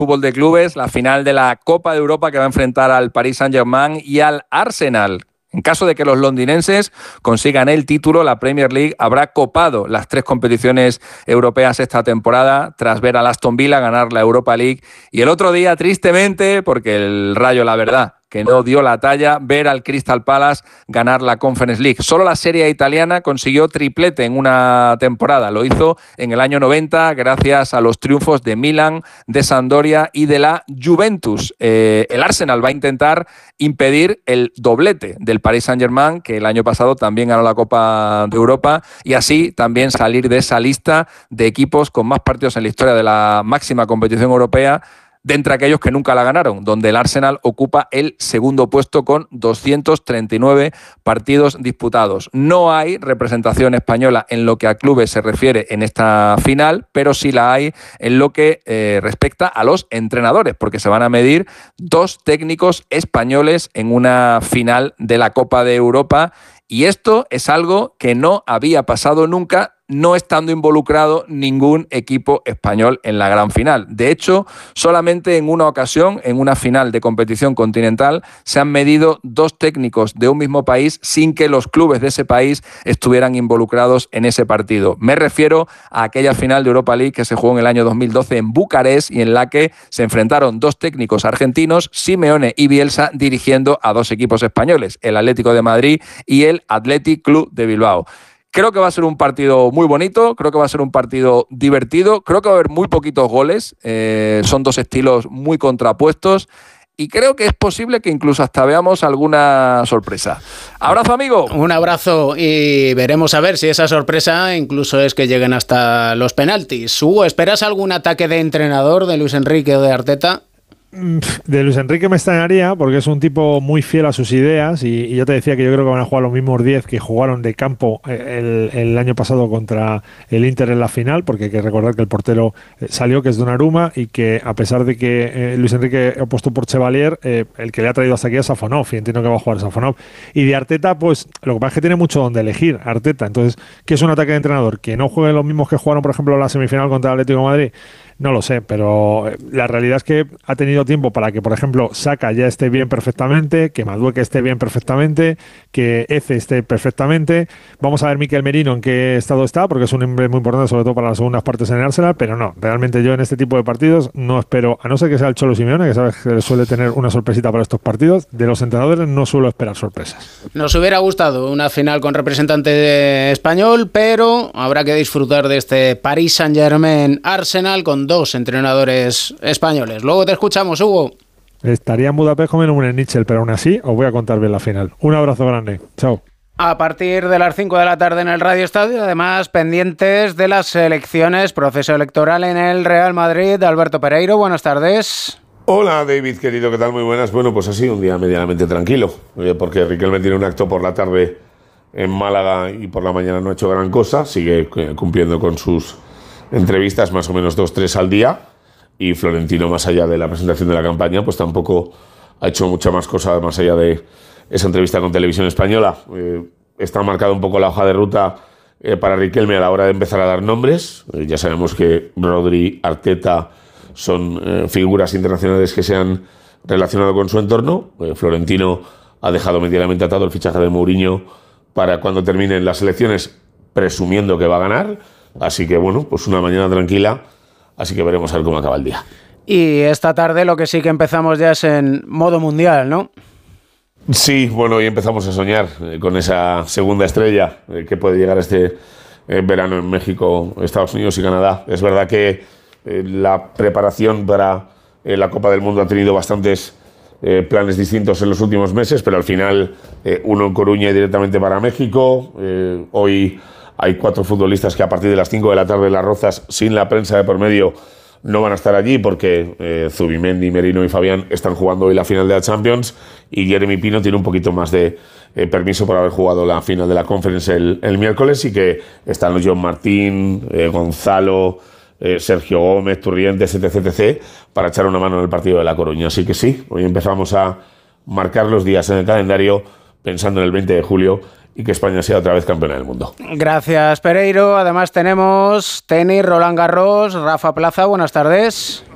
fútbol de clubes, la final de la Copa de Europa que va a enfrentar al Paris Saint-Germain y al Arsenal. En caso de que los londinenses consigan el título, la Premier League habrá copado las 3 competiciones europeas esta temporada, tras ver al Aston Villa ganar la Europa League. Y el otro día, tristemente, porque el Rayo, la verdad, que no dio la talla, ver al Crystal Palace ganar la Conference League. Solo la Serie A italiana consiguió triplete en una temporada. Lo hizo en el año 90 gracias a los triunfos de Milan, de Sampdoria y de la Juventus. El Arsenal va a intentar impedir el doblete del Paris Saint-Germain, que el año pasado también ganó la Copa de Europa, y así también salir de esa lista de equipos con más partidos en la historia de la máxima competición europea, de entre aquellos que nunca la ganaron, donde el Arsenal ocupa el segundo puesto con 239 partidos disputados. No hay representación española en lo que a clubes se refiere en esta final, pero sí la hay en lo que respecta a los entrenadores, porque se van a medir 2 técnicos españoles en una final de la Copa de Europa, y esto es algo que no había pasado nunca, no estando involucrado ningún equipo español en la gran final. De hecho, solamente en una ocasión, en una final de competición continental, se han medido 2 técnicos de un mismo país sin que los clubes de ese país estuvieran involucrados en ese partido. Me refiero a aquella final de Europa League que se jugó en el año 2012 en Bucarest y en la que se enfrentaron 2 técnicos argentinos, Simeone y Bielsa, dirigiendo a 2 equipos españoles, el Atlético de Madrid y el Athletic Club de Bilbao. Creo que va a ser un partido muy bonito, creo que va a ser un partido divertido, creo que va a haber muy poquitos goles, son 2 estilos muy contrapuestos y creo que es posible que incluso hasta veamos alguna sorpresa. ¡Abrazo, amigo! Un abrazo y veremos a ver si esa sorpresa incluso es que lleguen hasta los penaltis. Hugo, ¿esperas algún ataque de entrenador de Luis Enrique o de Arteta? De Luis Enrique me extrañaría porque es un tipo muy fiel a sus ideas y yo te decía que yo creo que van a jugar los mismos 10 que jugaron de campo el año pasado contra el Inter en la final, porque hay que recordar que el portero salió, que es Donnarumma, y que a pesar de que Luis Enrique apostó por Chevalier, el que le ha traído hasta aquí es Safonov, y entiendo que va a jugar Safonov. Y de Arteta, pues lo que pasa es que tiene mucho donde elegir Arteta. Entonces, ¿qué es un ataque de entrenador? ¿Que no jueguen los mismos que jugaron, por ejemplo, la semifinal contra el Atlético de Madrid? No lo sé, pero la realidad es que ha tenido tiempo para que, por ejemplo, Saka ya esté bien perfectamente, que Madueke esté bien perfectamente, que Eze esté perfectamente. Vamos a ver Mikel Merino en qué estado está, porque es un hombre muy importante, sobre todo para las segundas partes en el Arsenal, pero no, realmente yo en este tipo de partidos no espero, a no ser que sea el Cholo Simeone, que sabes que suele tener una sorpresita para estos partidos, de los entrenadores no suelo esperar sorpresas. Nos hubiera gustado una final con representante español, pero habrá que disfrutar de este Paris Saint-Germain-Arsenal con 2 entrenadores españoles. Luego te escuchamos, Hugo. Estaría en Budapest comiendo un Schnitzel, pero aún así os voy a contar bien la final. Un abrazo grande. Chao. A partir de las 5 de la tarde en el Radio Estadio, además pendientes de las elecciones, proceso electoral en el Real Madrid. Alberto Pereiro, buenas tardes. Hola David, querido, ¿qué tal? Muy buenas. Bueno, pues así, un día medianamente tranquilo, porque Riquelme tiene un acto por la tarde en Málaga y por la mañana no ha hecho gran cosa, sigue cumpliendo con sus entrevistas más o menos 2-3 al día, y Florentino, más allá de la presentación de la campaña, pues tampoco ha hecho mucha más cosa más allá de esa entrevista con Televisión Española. Está marcada un poco la hoja de ruta para Riquelme a la hora de empezar a dar nombres. Ya sabemos que Rodri, Arteta son figuras internacionales que se han relacionado con su entorno. Florentino ha dejado medianamente atado el fichaje de Mourinho para cuando terminen las elecciones, presumiendo que va a ganar. Así que bueno, pues una mañana tranquila, así que veremos a ver cómo acaba el día. Y esta tarde lo que sí que empezamos ya es en modo mundial, ¿no? Sí, bueno, hoy empezamos a soñar con esa segunda estrella que puede llegar este verano en México, Estados Unidos y Canadá. Es verdad que la preparación para la Copa del Mundo ha tenido bastantes planes distintos en los últimos meses, pero al final uno en Coruña y directamente para México. Hoy hay 4 futbolistas que a partir de las 5 de la tarde en Las Rozas, sin la prensa de por medio, no van a estar allí porque Zubimendi, Merino y Fabián están jugando hoy la final de la Champions, y Jeremy Pino tiene un poquito más de permiso por haber jugado la final de la Conference el miércoles, y que están los John Martín, Gonzalo, Sergio Gómez, Turrientes, etc., para echar una mano en el partido de La Coruña. Así que sí, hoy empezamos a marcar los días en el calendario pensando en el 20 de julio y que España sea otra vez campeona del mundo. Gracias, Pereiro. Además tenemos tenis, Roland Garros, Rafa Plaza, buenas tardes.